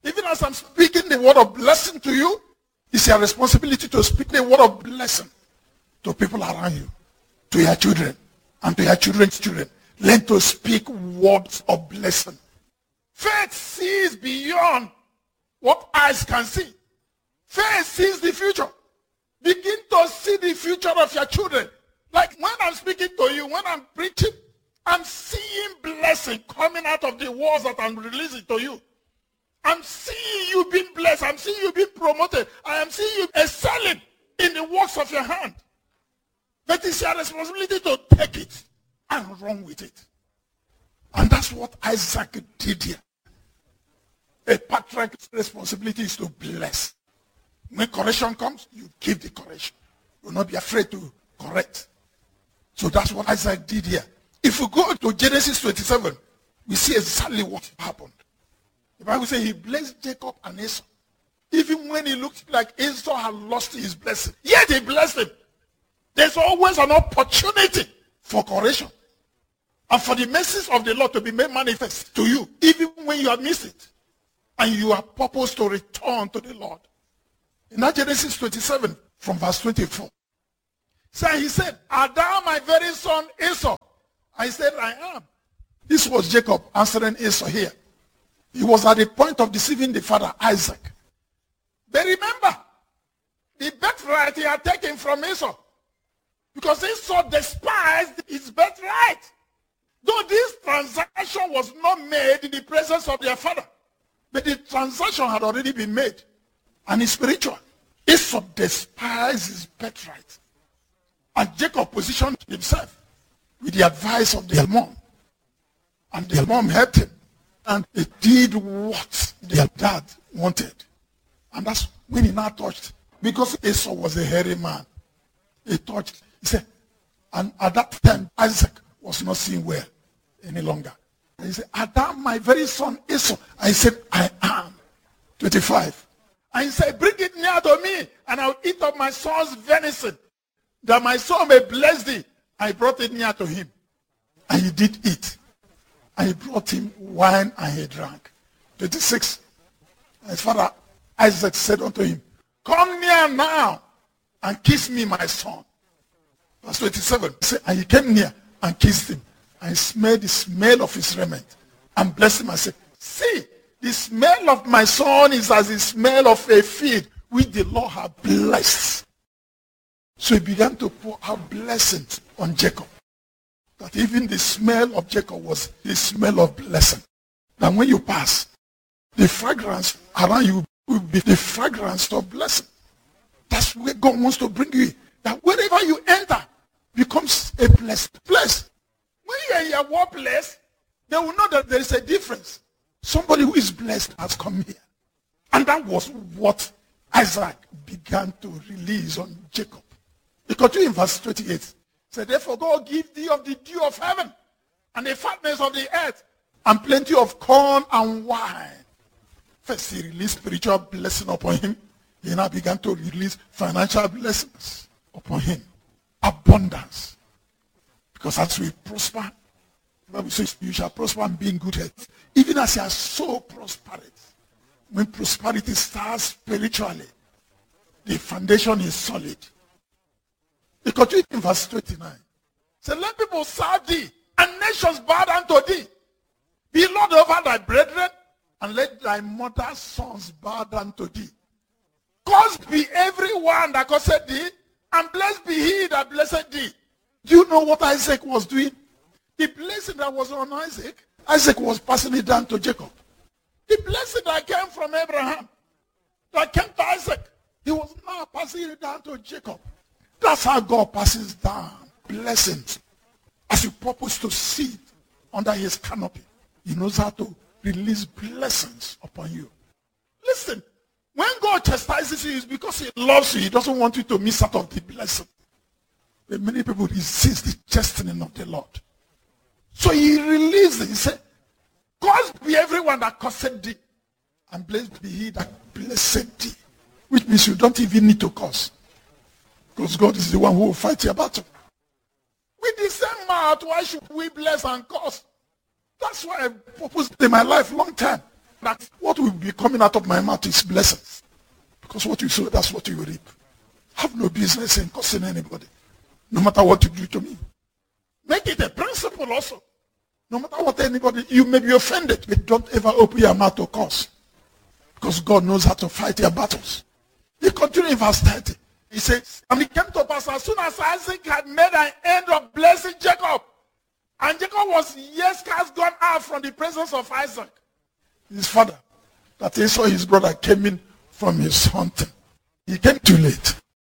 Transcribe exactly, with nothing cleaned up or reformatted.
Even as I'm speaking the word of blessing to you, it's your responsibility to speak the word of blessing to people around you, to your children, and to your children's children. Learn to speak words of blessing. Faith sees beyond what eyes can see. Faith sees the future. Begin to see the future of your children. Like when I'm speaking to you, when I'm preaching, I'm seeing blessing coming out of the words that I'm releasing to you. I'm seeing you being blessed. I'm seeing you being promoted. I am seeing you excelling in the works of your hand. But it's your responsibility to take it and run with it. And that's what Isaac did here. A patriarch's responsibility is to bless. When correction comes, you give the correction. You will not be afraid to correct. So that's what Isaac did here. If we go to Genesis twenty-seven, we see exactly what happened. The Bible says he blessed Jacob and Esau. Even when he looked like Esau had lost his blessing, yet he blessed him. There's always an opportunity for correction and for the message of the Lord to be made manifest to you, even when you have missed it and you are purposed to return to the Lord. In that Genesis twenty-seven, from verse twenty-four, so he said, "Art thou my very son Esau?" I said, "I am." This was Jacob answering Esau here. He was at the point of deceiving the father, Isaac. But remember, the birthright he had taken from Esau, because Esau despised his birthright. Though this transaction was not made in the presence of their father, but the transaction had already been made, and it's spiritual. Esau despised his birthright. And Jacob positioned himself with the advice of their mom. And their mom helped him. And he did what their dad wanted. And that's when he now touched. Because Esau was a hairy man. He touched. He said, and at that time, Isaac was not seeing well any longer. And he said, "Art thou my very son Esau?" I said, "I am." twenty-five. And he said, "Bring it near to me, and I'll eat of my son's venison, that my son may bless thee." I brought it near to him. And he did eat. And he brought him wine and he drank. twenty-six. His father Isaac said unto him, "Come near now and kiss me, my son." Verse twenty-seven. He said, and he came near and kissed him. And he smelled the smell of his raiment and blessed him and said, "See, the smell of my son is as the smell of a field which the Lord hath blessed." So he began to pour out blessings on Jacob. That even the smell of Jacob was the smell of blessing. That when you pass, the fragrance around you will be the fragrance of blessing. That's where God wants to bring you. That wherever you enter becomes a blessed place. When you are in your workplace, they will know that there is a difference. Somebody who is blessed has come here. And that was what Isaac began to release on Jacob. He continued in verse twenty-eight. Said, "Therefore God give thee of the dew of heaven, and the fatness of the earth, and plenty of corn and wine." First he released spiritual blessing upon him. He now began to release financial blessings upon him. Abundance. Because as we prosper, the Bible says, "You shall prosper and be in good health." Even as you are so prosperous, when prosperity starts spiritually, the foundation is solid. He continued in verse twenty-nine. Say, "Let people serve thee, and nations bow down to thee. Be Lord over thy brethren, and let thy mother's sons bow down to thee. Cursed be everyone that curseth thee, and blessed be he that blesseth thee." Do you know what Isaac was doing? The blessing that was on Isaac, Isaac was passing it down to Jacob. The blessing that came from Abraham, that came to Isaac, he was now passing it down to Jacob. That's how God passes down blessings. As you purpose to sit under his canopy, he knows how to release blessings upon you. Listen, when God chastises you, it's because he loves you. He doesn't want you to miss out of the blessing. But many people resist the chastening of the Lord. So he released it. He said, "Cursed be everyone that cursed thee, and blessed be he that blessed thee." Which means you don't even need to curse. Because God is the one who will fight your battle. With the same mouth, why should we bless and curse? That's why I proposed in my life long time. that what will be coming out of my mouth is blessings. Because what you sow, that's what you will reap. Have no business in cursing anybody, no matter what you do to me. Make it a principle also. No matter what anybody, you may be offended, but don't ever open your mouth to curse. Because God knows how to fight your battles. He continued in verse thirty. He says, and it came to pass as soon as Isaac had made an end of blessing Jacob, and Jacob was years cast gone out from the presence of Isaac, his father, that Esau, his brother, came in from his hunting. He came too late.